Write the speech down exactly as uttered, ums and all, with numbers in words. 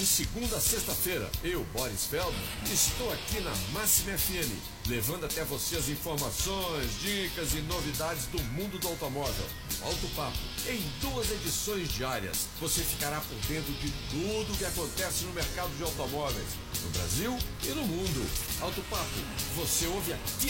De segunda a sexta-feira, eu, Boris Feldman, estou aqui na Máxima F M, levando até você as informações, dicas e novidades do mundo do automóvel. Alto Papo, em duas edições diárias, você ficará por dentro de tudo o que acontece no mercado de automóveis, no Brasil e no mundo. Alto Papo, você ouve aqui